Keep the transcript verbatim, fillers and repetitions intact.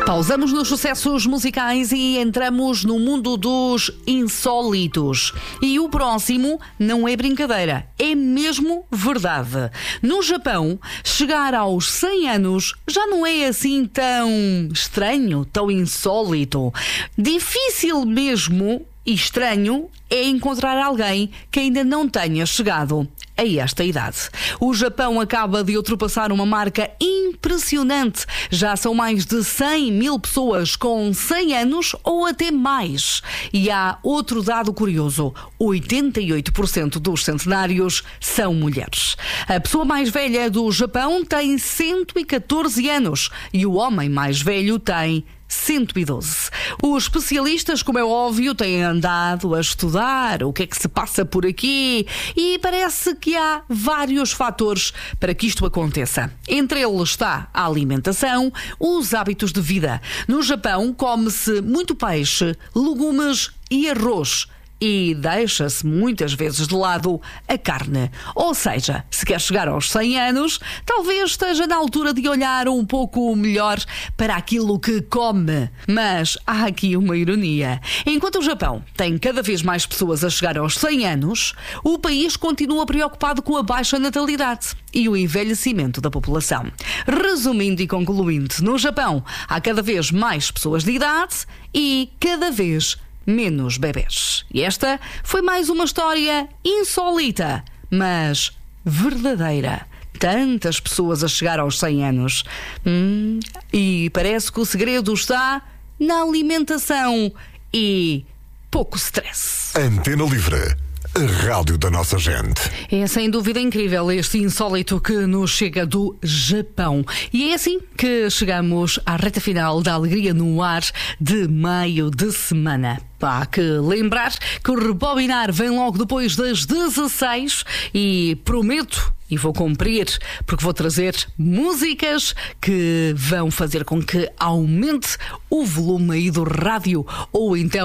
Pausamos nos sucessos musicais e entramos no mundo dos insólitos. E o próximo não é brincadeira, é mesmo verdade. No Japão, chegar aos cem anos já não é assim tão estranho, tão insólito. Difícil mesmo e estranho é encontrar alguém que ainda não tenha chegado a esta idade. O Japão acaba de ultrapassar uma marca impressionante. Já são mais de cem mil pessoas com cem anos ou até mais. E há outro dado curioso: oitenta e oito por cento dos centenários são mulheres. A pessoa mais velha do Japão tem cento e catorze anos e o homem mais velho tem cento e doze. Os especialistas, como é óbvio, têm andado a estudar o que é que se passa por aqui e parece que há vários fatores para que isto aconteça. Entre eles está a alimentação, os hábitos de vida. No Japão come-se muito peixe, legumes e arroz. E deixa-se muitas vezes de lado a carne. Ou seja, se quer chegar aos cem anos, talvez esteja na altura de olhar um pouco melhor para aquilo que come. Mas há aqui uma ironia. Enquanto o Japão tem cada vez mais pessoas a chegar aos cem anos, o país continua preocupado com a baixa natalidade e o envelhecimento da população. Resumindo e concluindo, no Japão há cada vez mais pessoas de idade e cada vez menos bebés. E esta foi mais uma história insólita, mas verdadeira. Tantas pessoas a chegar aos cem anos. Hum, e parece que o segredo está na alimentação e pouco stress. Antena Livre, a rádio da nossa gente. É sem dúvida incrível este insólito que nos chega do Japão. E é assim que chegamos à reta final da Alegria no Ar de meio de semana. Há que lembrar que o Rebobinar vem logo depois das dezasseis e prometo, e vou cumprir, porque vou trazer músicas que vão fazer com que aumente o volume aí do rádio ou então